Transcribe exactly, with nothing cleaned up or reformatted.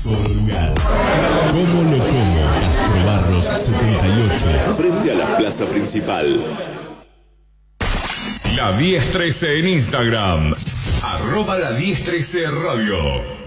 mejor lugar. Como lo como, Castro Barros setenta y ocho, frente a la plaza principal. La diez trece en Instagram. Arroba la diez trece Radio.